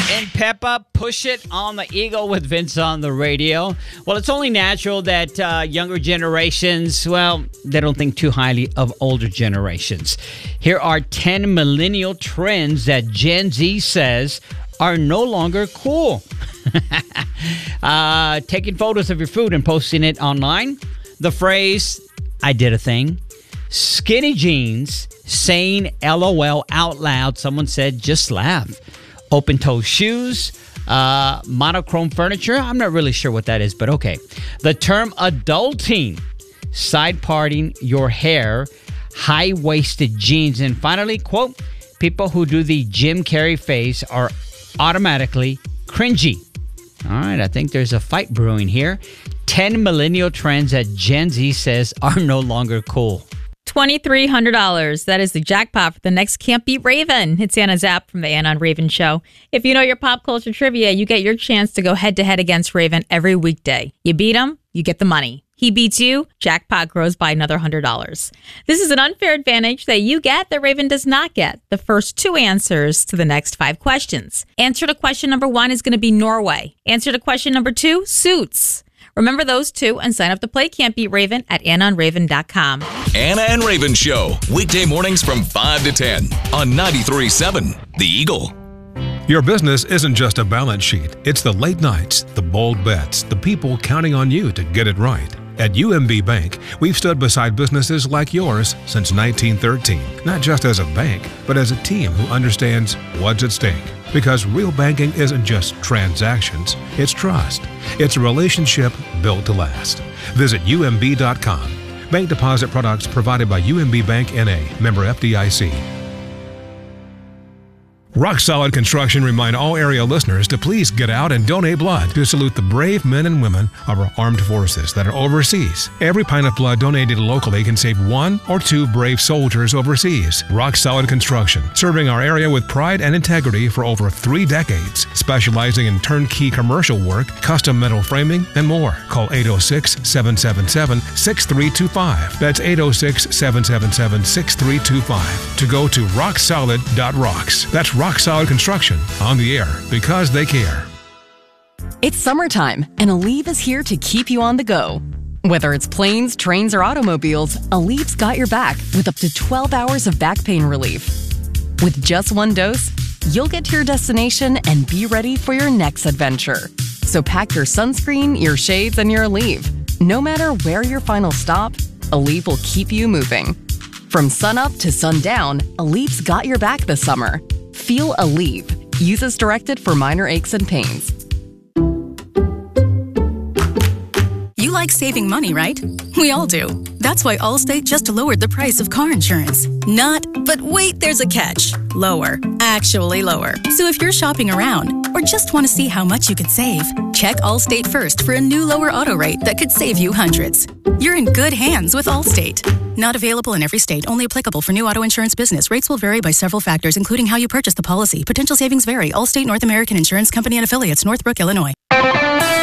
and Peppa, Push It on the Eagle with Vince on the radio. Well, it's only natural that younger generations, well, they don't think too highly of older generations. Here are 10 millennial trends that Gen Z says are no longer cool. Taking photos of your food and posting it online. The phrase, I did a thing. Skinny jeans, saying LOL out loud. Someone said, just laugh. Open-toe shoes, monochrome furniture. I'm not really sure what that is, but okay. The term adulting, side parting your hair, high-waisted jeans, and finally, quote, people who do the Jim Carrey face are automatically cringy. All right, I think there's a fight brewing here. 10 millennial trends that Gen Z says are no longer cool. $2,300. That is the jackpot for the next Can't Beat Raven. It's Anna Zapp from the Anna and Raven Show. If you know your pop culture trivia, you get your chance to go head-to-head against Raven every weekday. You beat him, you get the money. He beats you, jackpot grows by another $100. This is an unfair advantage that you get that Raven does not get. The first 2 answers to the next 5 questions. Answer to question number 1 is going to be Norway. Answer to question number 2, Suits. Remember those 2 and sign up to play Can't Beat Raven at AnnaandRaven.com. Anna and Raven Show, weekday mornings from 5 to 10 on 93.7 The Eagle. Your business isn't just a balance sheet. It's the late nights, the bold bets, the people counting on you to get it right. At UMB Bank, we've stood beside businesses like yours since 1913, not just as a bank, but as a team who understands what's at stake. Because real banking isn't just transactions, it's trust. It's a relationship built to last. Visit UMB.com. Bank deposit products provided by UMB Bank N.A., member FDIC. Rock Solid Construction remind all area listeners to please get out and donate blood to salute the brave men and women of our armed forces that are overseas. Every pint of blood donated locally can save 1 or 2 brave soldiers overseas. Rock Solid Construction, serving our area with pride and integrity for over 3 decades, specializing in turnkey commercial work, custom metal framing, and more. Call 806-777-6325. That's 806-777-6325 to go to rocksolid.rocks. That's Rock Solid Construction, on the air because they care. It's summertime, and Aleve is here to keep you on the go. Whether it's planes, trains, or automobiles, Aleve's got your back with up to 12 hours of back pain relief. With just 1 dose, you'll get to your destination and be ready for your next adventure. So pack your sunscreen, your shades, and your Aleve. No matter where your final stop, Aleve will keep you moving. From sunup to sundown, Aleve's got your back this summer. Feel Aleve. Use as directed for minor aches and pains. You like saving money, right? We all do. That's why Allstate just lowered the price of car insurance. But wait, there's a catch. Lower. Actually lower. So if you're shopping around or just want to see how much you could save, check Allstate first for a new lower auto rate that could save you hundreds. You're in good hands with Allstate. Not available in every state. Only applicable for new auto insurance business. Rates will vary by several factors, including how you purchase the policy. Potential savings vary. Allstate North American Insurance Company and Affiliates, Northbrook, Illinois.